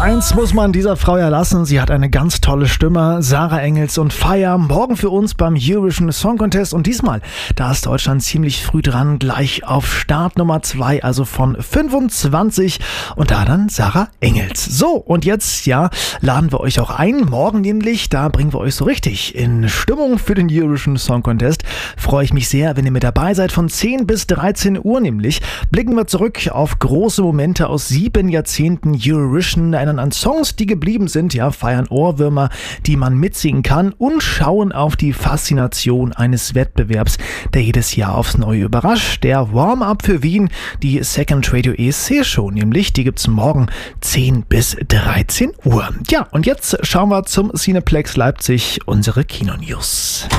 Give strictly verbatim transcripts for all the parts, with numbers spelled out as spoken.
Eins muss man dieser Frau ja lassen, sie hat eine ganz tolle Stimme. Sarah Engels und Fire morgen für uns beim Eurovision Song Contest. Und diesmal, da ist Deutschland ziemlich früh dran, gleich auf Start Nummer zwei, also von fünfundzwanzig. Und da dann Sarah Engels. So, und jetzt, ja, laden wir euch auch ein. Morgen nämlich, da bringen wir euch so richtig in Stimmung für den Eurovision Song Contest. Freue ich mich sehr, wenn ihr mit dabei seid. Von zehn bis dreizehn Uhr nämlich blicken wir zurück auf große Momente aus sieben Jahrzehnten Eurovision, erinnern an Songs, die geblieben sind, ja, feiern Ohrwürmer, die man mitsingen kann und schauen auf die Faszination eines Wettbewerbs, der jedes Jahr aufs Neue überrascht. Der Warm-Up für Wien, die Second Radio E S C-Show nämlich, die gibt's morgen zehn bis dreizehn Uhr. Ja, und jetzt schauen wir zum Cineplex Leipzig, unsere Kino-News.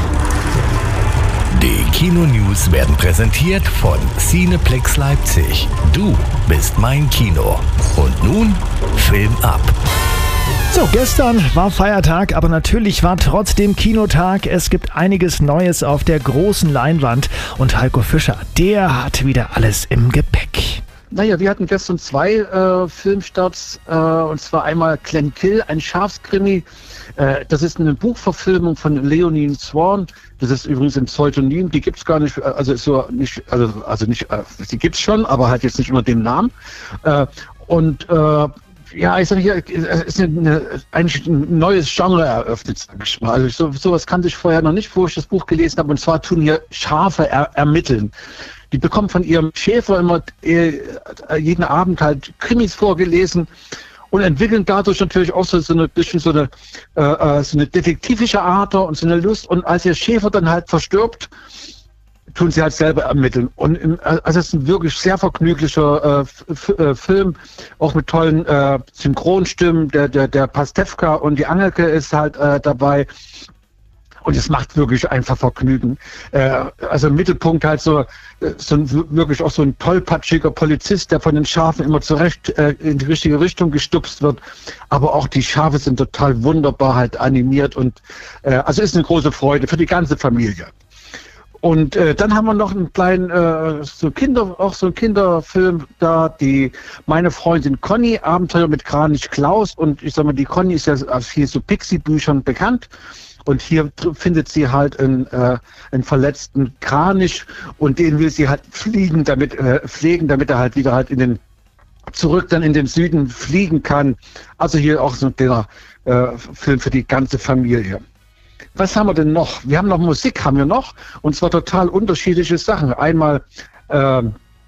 Die Kino-News werden präsentiert von Cineplex Leipzig. Du bist mein Kino. Und nun Film ab. So, gestern war Feiertag, aber natürlich war trotzdem Kinotag. Es gibt einiges Neues auf der großen Leinwand. Und Heiko Fischer, der hat wieder alles im Gepäck. Naja, wir hatten gestern zwei äh, Filmstarts, äh, und zwar einmal Glenn Kill, ein Schafskrimi. Äh, das ist eine Buchverfilmung von Leonie Swan. Das ist übrigens ein Pseudonym, die gibt's gar nicht, also ist so nicht, also also nicht, äh, die gibt's schon, aber halt jetzt nicht unter dem Namen. Äh, und äh, ja, ich sage hier, es ist eine, eigentlich ein neues Genre eröffnet, sag ich mal. Also so, sowas kannte ich vorher noch nicht, wo ich das Buch gelesen habe. Und zwar tun hier Schafe er, ermitteln. Die bekommen von ihrem Schäfer immer äh, jeden Abend halt Krimis vorgelesen und entwickeln dadurch natürlich auch so, so ein bisschen so eine, äh, so eine detektivische Ader und so eine Lust. Und als ihr Schäfer dann halt verstirbt, tun sie halt selber ermitteln. Und im, also es ist ein wirklich sehr vergnüglicher äh, F- äh, Film, auch mit tollen äh, Synchronstimmen. Der, der, der Pastewka und die Angelke ist halt äh, dabei. Und es macht wirklich einfach Vergnügen. Äh, also im Mittelpunkt halt so, so ein, wirklich auch so ein tollpatschiger Polizist, der von den Schafen immer zurecht äh, in die richtige Richtung gestupst wird. Aber auch die Schafe sind total wunderbar halt animiert. Und äh, also ist eine große Freude für die ganze Familie. Und äh, dann haben wir noch einen kleinen, äh, so Kinder, auch so einen Kinderfilm da, die Meine Freundin Conny, Abenteuer mit Kranich Klaus. Und ich sag mal, die Conny ist ja aus viel so Pixie-Büchern bekannt. Und hier findet sie halt einen, äh, einen verletzten Kranich und den will sie halt fliegen, damit, äh, pflegen, damit er halt wieder halt in den, zurück dann in den Süden fliegen kann. Also hier auch so ein kleiner äh, Film für die ganze Familie. Was haben wir denn noch? Wir haben noch Musik, haben wir noch, und zwar total unterschiedliche Sachen. Einmal äh,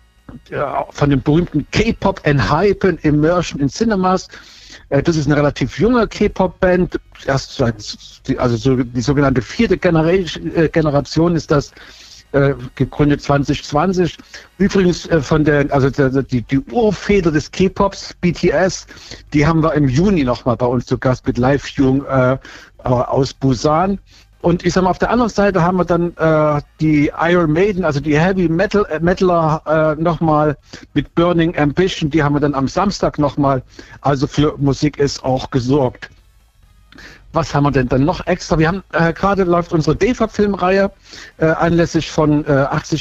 ja, von dem berühmten K-Pop Enhypen Immersion in Cinemas. Äh, das ist eine relativ junge K-Pop-Band, erst seit, also so die sogenannte vierte Generation, äh, Generation ist das, äh, gegründet zwanzig zwanzig. Übrigens äh, von der, also der, die, die Urväter des K-Pops, B T S, die haben wir im Juni nochmal bei uns zu Gast mit Live-Viewing äh, aus Busan. Und ich sag mal, auf der anderen Seite haben wir dann äh, die Iron Maiden, also die Heavy Metal äh, Metaler äh, nochmal mit Burning Ambition, die haben wir dann am Samstag nochmal. Also für Musik ist auch gesorgt. Was haben wir denn dann noch extra? Wir haben äh, gerade läuft unsere D E F A-Filmreihe äh, anlässlich von äh, achtzig